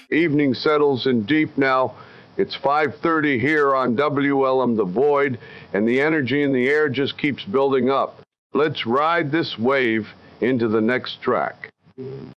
Evening settles in deep now. It's 5:30 here on WLM The Void, and the energy in the air just keeps building up. Let's ride this wave into the next track.